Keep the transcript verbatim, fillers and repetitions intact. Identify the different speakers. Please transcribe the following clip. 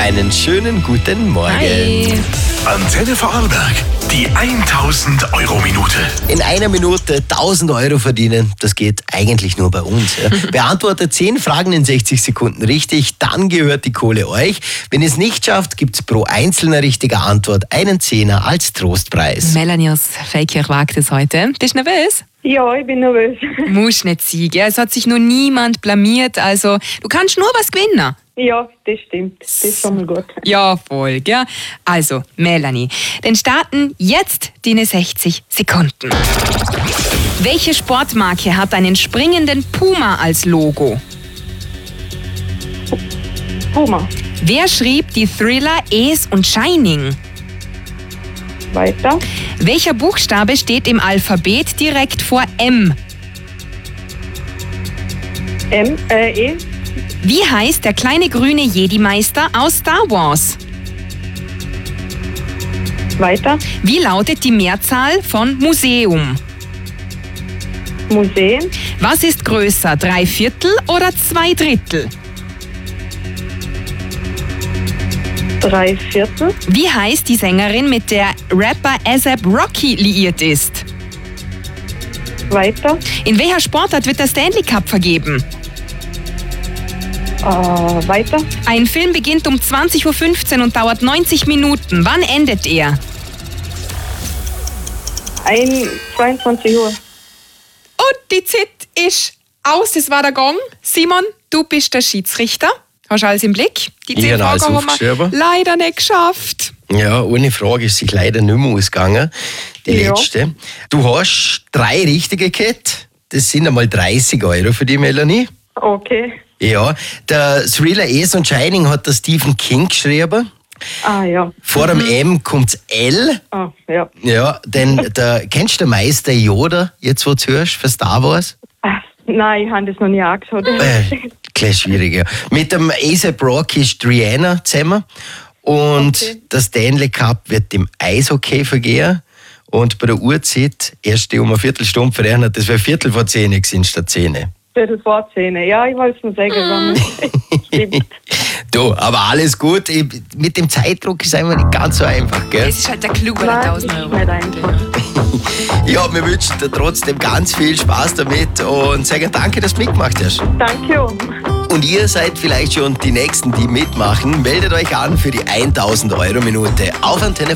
Speaker 1: einen schönen guten Morgen.
Speaker 2: Hi.
Speaker 3: Antenne Vorarlberg, die tausend Euro Minute.
Speaker 1: In einer Minute tausend Euro verdienen, das geht eigentlich nur bei uns. Ja. Beantwortet zehn Fragen in sechzig Sekunden richtig, dann gehört die Kohle euch. Wenn ihr es nicht schafft, gibt es pro einzelner richtiger Antwort einen Zehner als Trostpreis.
Speaker 2: Melanie aus Feldkirch wagt es heute. Bist du nervös?
Speaker 4: Ja, ich bin nervös.
Speaker 2: Muss nicht sein, gell? Es hat sich noch niemand blamiert, also du kannst nur was gewinnen.
Speaker 4: Ja, das stimmt. Das ist schon mal gut.
Speaker 2: Ja, voll, gell? Also, Melanie, dann starten jetzt deine sechzig Sekunden. Welche Sportmarke hat einen springenden Puma als Logo?
Speaker 4: Puma.
Speaker 2: Wer schrieb die Thriller Ace und Shining?
Speaker 4: Weiter.
Speaker 2: Welcher Buchstabe steht im Alphabet direkt vor M?
Speaker 4: M, äh, E.
Speaker 2: Wie heißt der kleine grüne Jedi-Meister aus Star Wars?
Speaker 4: Weiter.
Speaker 2: Wie lautet die Mehrzahl von Museum?
Speaker 4: Museen.
Speaker 2: Was ist größer, drei Viertel oder zwei Drittel?
Speaker 4: Drei Viertel.
Speaker 2: Wie heißt die Sängerin, mit der Rapper A$ap Rocky liiert ist?
Speaker 4: Weiter.
Speaker 2: In welcher Sportart wird der Stanley Cup vergeben?
Speaker 4: Äh, weiter.
Speaker 2: Ein Film beginnt um zwanzig Uhr fünfzehn und dauert neunzig Minuten. Wann endet er?
Speaker 4: Ein, zweiundzwanzig Uhr.
Speaker 2: Und die Zeit ist aus, das war der Gong. Simon, du bist der Schiedsrichter. Hast du alles im Blick? Die
Speaker 1: Ich
Speaker 2: zehn
Speaker 1: habe alles
Speaker 2: Fragen haben wir
Speaker 1: aufgeschrieben.
Speaker 2: leider nicht geschafft.
Speaker 1: Ja, eine Frage ist sich leider nicht mehr ausgegangen. Die
Speaker 4: Ja.
Speaker 1: letzte. Du hast drei richtige gehabt. Das sind einmal dreißig Euro für die Melanie.
Speaker 4: Okay.
Speaker 1: Ja, der Thriller Ace und Shining hat der Stephen King geschrieben.
Speaker 4: Ah, ja.
Speaker 1: Vor dem M kommt L.
Speaker 4: Ah, ja.
Speaker 1: Ja, denn der, kennst du den Meister Yoda, jetzt wo du hörst, für Star Wars?
Speaker 4: Ah, nein, ich habe das noch nie angeschaut.
Speaker 1: Äh, gleich schwierig, ja. Mit dem A$ap Rocky ist Rihanna zusammen. Und
Speaker 4: Okay.
Speaker 1: der Stanley Cup wird im Eishockey vergehen. Und bei der Uhrzeit erst um eine Viertelstunde verrechnet, das wäre Viertel vor zehn gewesen statt zehn.
Speaker 4: Viertel vor zehn. Ja, ich wollte es nur sagen. Stimmt.
Speaker 1: Du, aber alles gut. Ich, mit dem Zeitdruck ist einfach nicht ganz so einfach, gell?
Speaker 2: Das ist halt der Clou bei den
Speaker 4: Nein,
Speaker 2: tausend
Speaker 4: ist
Speaker 2: Euro.
Speaker 4: nicht einfach.
Speaker 1: Ja, wir wünschen dir trotzdem ganz viel Spaß damit und sagen danke, dass du mitgemacht hast.
Speaker 4: Danke auch.
Speaker 1: Und ihr seid vielleicht schon die Nächsten, die mitmachen. Meldet euch an für die tausend Euro Minute auf Antenne